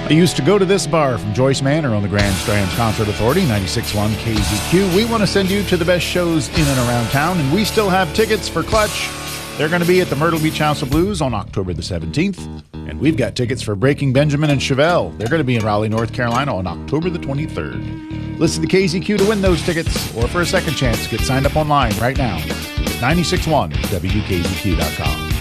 I used to go to this bar from Joyce Manor on the Grand Strand Concert Authority, 96.1 KZQ. We want to send you to the best shows in and around town, and we still have tickets for Clutch. They're going to be at the Myrtle Beach House of Blues on October the 17th. And we've got tickets for Breaking Benjamin and Chevelle. They're going to be in Raleigh, North Carolina on October the 23rd. Listen to KZQ to win those tickets, or for a second chance, get signed up online right now at 961WKZQ.com.